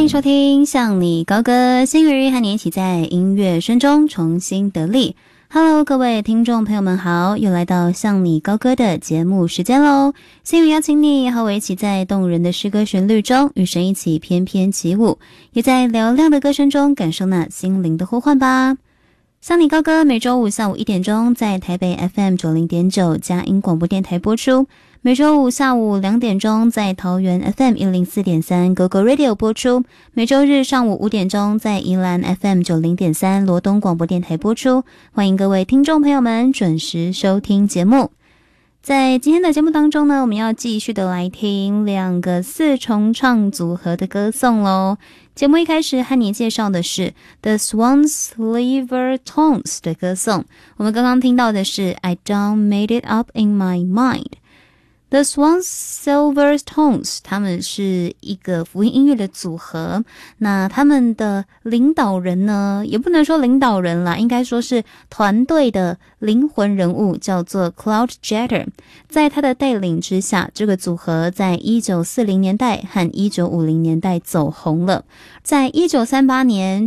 迎收听向你高歌，新宇和你一起在音乐声中重新得力。Hello， 各位听众朋友们好，又来到向你高歌的节目时间喽。新宇邀请你和我一起在动人的诗歌旋律中与神一起翩翩起舞，也在嘹亮的歌声中感受那心灵的呼唤吧。向你高歌每周五下午1点钟在台北 FM 90.9佳音广播电台播出，每周五下午2点钟在桃园 FM 104.3 GoGo Radio 播出，每周日上午5点钟在宜兰 FM 90.3罗东广播电台播出。欢迎各位听众朋友们准时收听节目。在今天的节目当中呢，我们要继续的来听2个4重唱组合的歌颂咯。节目一开始和你介绍的是 The Swan Silver Tones 的歌颂，我们刚刚听到的是 I Don't Made It Up In My Mind。The Swan Silver Tones 他们是一个福音音乐的组合，那他们的领导人呢，也不能说领导人啦，应该说是团队的灵魂人物，叫做 Claude Jeter。 在他的带领之下，这个组合在1940年代和1950年代走红了。在1938年